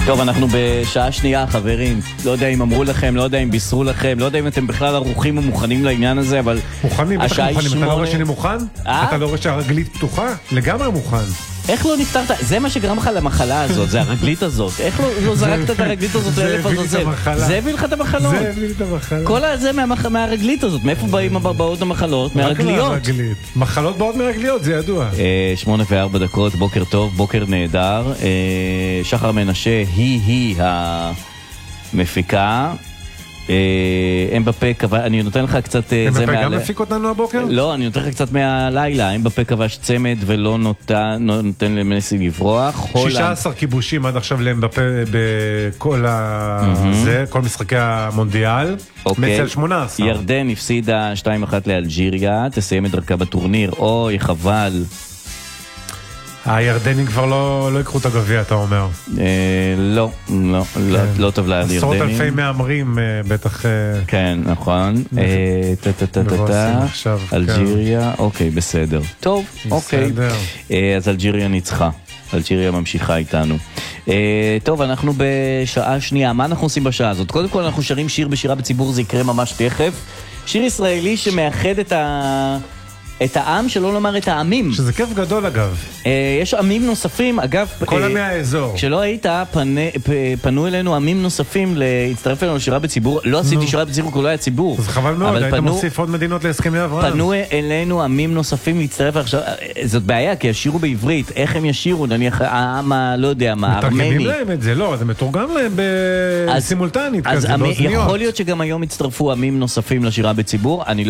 טוב, אנחנו בשעה שנייה, חברים. לא יודע אם אמרו לכם, לא יודע אם בישרו לכם, לא יודע אם אתם בכלל ערוכים ומוכנים לעניין הזה, אבל... מוכנים, בטח מוכנים. אתה לא רואה שאני מוכן? אתה לא רואה שהרגלית פתוחה? לגמרי מוכן. איך לא נפטרת? זה מה שגרם לך למחלה הזאת, זה הרגלית הזאת. איך לא זרקת את הרגלית הזאת לאלף הזוזל? זה הביא לך את המחלות. זה הביא לי את המחלות. כל הזה מהרגלית הזאת. מאיפה באים הבאות המחלות? מהרגליות. מחלות באות מרגליות, זה ידוע. 8:04, בוקר טוב, בוקר נהדר. שחר מנשה היא המפיקה. אמבפה כבש, אני נותן לך קצת... אמבפה גם מפיק אותנו הבוקר? לא, אני נותן לך קצת מהלילה. אמבפה כבש צמד ולא נותן למסי לברוח. 16 כיבושים עד עכשיו לאמבפה בכל זה, כל משחקי המונדיאל. מסי על 18. ירדן הפסידה 2-1 לאלג'יריה, תסיים את דרכה בטורניר. אוי, חבל. הירדנים כבר לא יקחו את הגביע, אתה אומר. לא טוב לירדנים. עשרות אלפי מאמרים בטח. כן, נכון. אלג'יריה, אוקיי, בסדר. טוב, אוקיי. אז אלג'יריה ניצחה. אלג'יריה ממשיכה איתנו. טוב, אנחנו בשעה שנייה. מה אנחנו עושים בשעה הזאת? קודם כל אנחנו שרים שיר בשירה בציבור, זה יקרה ממש תכף. שיר ישראלי שמאחד את העם, שלא לומר את העמים. שזה כיף גדול אגב. יש עמים נוספים, אגב... כל עמי האזור. כשלא היית, פנו אלינו עמים נוספים להצטרף אלינו לשירה בציבור. לא עשיתי שירה בציבור, כי לא היה ציבור. זה חבל מאוד, היית מוסיף עוד מדינות להסכמי אברהם. פנו אלינו עמים נוספים להצטרף עכשיו. זאת בעיה, כי ישירו בעברית. איך הם ישירו? נניח העם, לא יודע מה, ארמני. מתרגמים להם את זה, לא, זה מתורגם להם בסימולטנית כזה, באוזניות. יכול להיות שגם היום יצטרפו עמים נוספים לשירה בציבור. אני